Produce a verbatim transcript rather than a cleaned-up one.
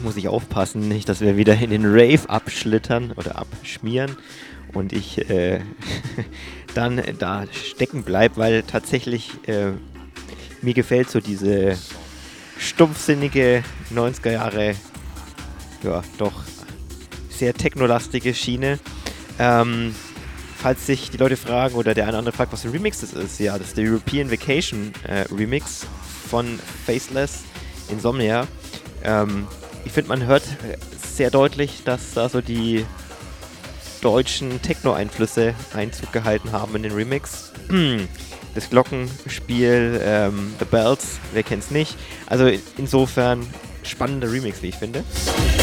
muss ich aufpassen, nicht, dass wir wieder in den Rave abschlittern oder abschmieren und ich äh, dann da stecken bleibe, weil tatsächlich äh, mir gefällt so diese stumpfsinnige neunziger Jahre, ja, doch sehr technolastige Schiene. Ähm, falls sich die Leute fragen oder der eine oder andere fragt, was für ein Remix das ist, ja, das ist der European Vacation äh, Remix von Faceless Insomnia. Ähm, ich finde, man hört sehr deutlich, dass da so die deutschen Techno-Einflüsse Einzug gehalten haben in den Remix. Das Glockenspiel, ähm, The Bells, wer kennt's nicht. Also insofern spannender Remix, wie ich finde.